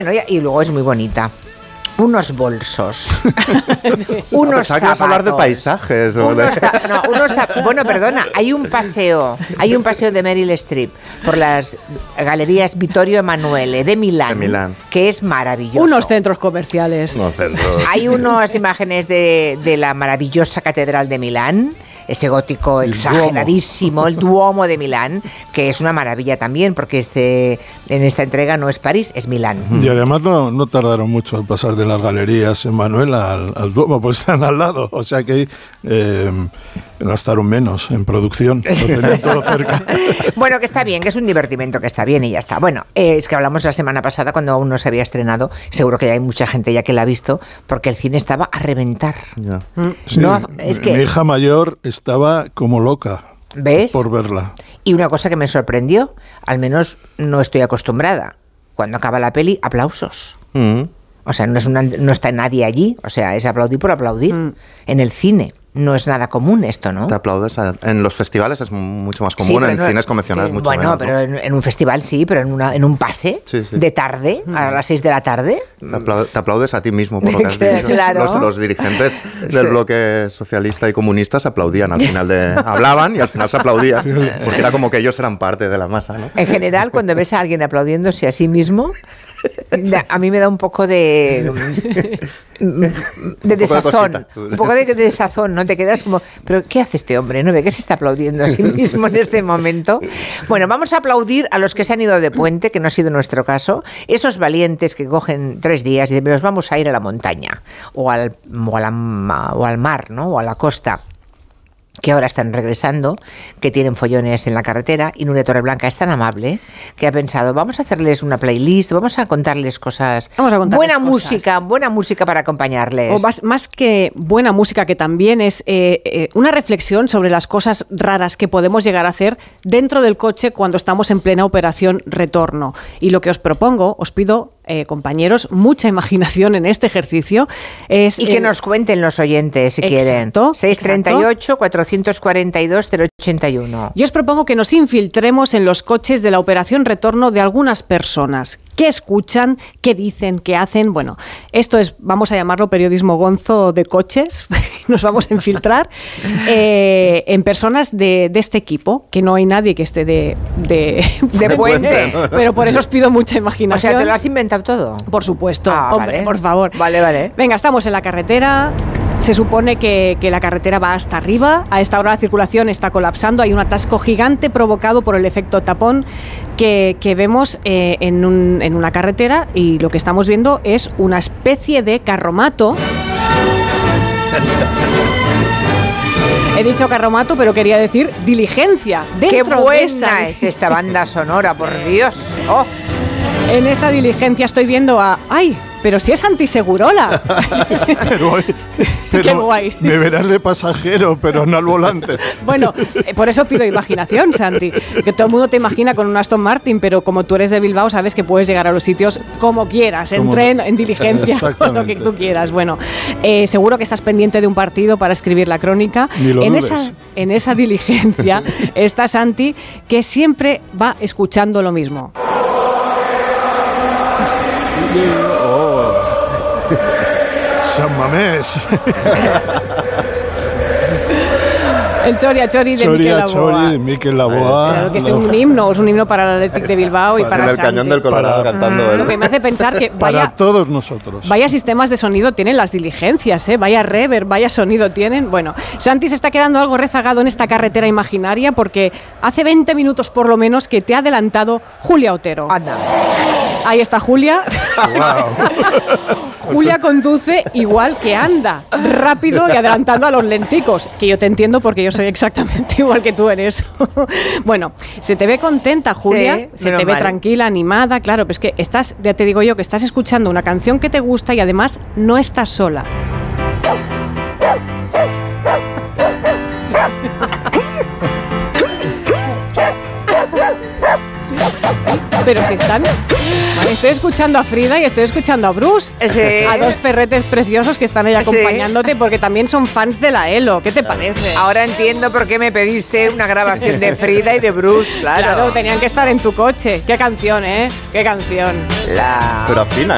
Y luego es muy bonita. Unos bolsos, unos zapatos. ¿Vas a hablar de paisajes? Bueno, perdona, hay un paseo de Meryl Streep por las galerías Vittorio Emanuele de Milán, que es maravilloso. Unos centros comerciales. Hay unas imágenes de la maravillosa catedral de Milán, ese gótico exageradísimo, el Duomo de Milán, que es una maravilla también, porque en esta entrega no es París, es Milán. Y además no tardaron mucho en pasar de las galerías Emanuel al Duomo, pues están al lado, o sea que gastaron menos en producción, lo tenían todo cerca. Bueno, que está bien, que es un divertimento, que está bien y ya está. Bueno, es que hablamos la semana pasada cuando aún no se había estrenado, seguro que ya hay mucha gente ya que la ha visto, porque el cine estaba a reventar. Ya. Sí, mi hija mayor estaba como loca. ¿Ves? Por verla. Y una cosa que me sorprendió, al menos no estoy acostumbrada, cuando acaba la peli, aplausos. O sea, no está nadie allí, o sea, es aplaudir por aplaudir. En el cine no es nada común esto, ¿no? Te aplaudes. En los festivales es mucho más común, en cines convencionales mucho menos. Bueno, pero en un festival sí, pero en un pase de tarde, a las 6 de la tarde. Te aplaudes a ti mismo por lo que has vivido. Claro. Los dirigentes del bloque socialista y comunista se aplaudían al final hablaban y al final se aplaudían, porque era como que ellos eran parte de la masa, ¿no? En general, cuando ves a alguien aplaudiéndose a sí mismo, a mí me da un poco de desazón, un poco de desazón, ¿no? Te quedas como, ¿pero qué hace este hombre? ¿No ve que se está aplaudiendo a sí mismo en este momento? Bueno, vamos a aplaudir a los que se han ido de puente, que no ha sido nuestro caso, esos valientes que cogen 3 días y dicen, nos vamos a ir a la montaña, o al mar, ¿no? O a la costa, que ahora están regresando, que tienen follones en la carretera, y Nuria Torreblanca es tan amable que ha pensado, vamos a hacerles una playlist, vamos a contarles cosas, buena música para acompañarles. O más que buena música, que también es una reflexión sobre las cosas raras que podemos llegar a hacer dentro del coche cuando estamos en plena operación retorno. Y lo que os propongo, os pido, compañeros, mucha imaginación en este ejercicio. Y que nos cuenten los oyentes, si quieren. 638-442-081. Yo os propongo que nos infiltremos en los coches de la operación retorno de algunas personas. ¿Qué escuchan? ¿Qué dicen? ¿Qué hacen? Bueno, esto es, vamos a llamarlo periodismo gonzo de coches. Nos vamos a infiltrar en personas de este equipo, que no hay nadie que esté de puente. Pero por eso os pido mucha imaginación. O sea, ¿te lo has inventado todo? Por supuesto. Hombre, vale. Por favor. Vale. Venga, estamos en la carretera. Se supone que la carretera va hasta arriba. A esta hora la circulación está colapsando. Hay un atasco gigante provocado por el efecto tapón que vemos en una carretera, y lo que estamos viendo es una especie de carromato. He dicho carromato, pero quería decir diligencia. ¡Qué buena es esta banda sonora, por Dios! ¡Oh! En esa diligencia estoy viendo a... ¡Ay! Pero si es Santi Segurola. pero qué guay. Me verás de pasajero, pero no al volante. Bueno, por eso pido imaginación, Santi. Que todo el mundo te imagina con un Aston Martin, pero como tú eres de Bilbao, sabes que puedes llegar a los sitios como quieras, en tren, en diligencia, o lo que tú quieras. Bueno, seguro que estás pendiente de un partido para escribir la crónica. Ni lo dudes. En esa diligencia está Santi, que siempre va escuchando lo mismo. San Mamés. El Choria Chori de Mikel Laboa. Chori de Mikel Laboa. Claro que es un himno para el Athletic de Bilbao y para el Santi. Cañón del Colorado cantando. Lo que me hace pensar que para todos nosotros. Vaya sistemas de sonido tienen las diligencias, vaya reverb, vaya sonido tienen. Bueno, Santi se está quedando algo rezagado en esta carretera imaginaria, porque hace 20 minutos por lo menos que te ha adelantado Julia Otero. Anda. Ahí está Julia. Wow. Julia conduce igual que anda, rápido y adelantando a los lenticos, que yo te entiendo porque yo soy exactamente igual que tú en eso. Bueno, se te ve contenta, Julia, sí, se te ve tranquila, animada, claro, pues que estás, ya te digo yo, que estás escuchando una canción que te gusta y además no estás sola. Pero si están... Estoy escuchando a Frida y estoy escuchando a Bruce, sí. A dos perretes preciosos que están ahí acompañándote, porque también son fans de la ELO. ¿Qué te parece? Ahora entiendo por qué me pediste una grabación de Frida y de Bruce, claro. Claro, tenían que estar en tu coche. Qué canción, ¿eh? Qué canción. Pero afina,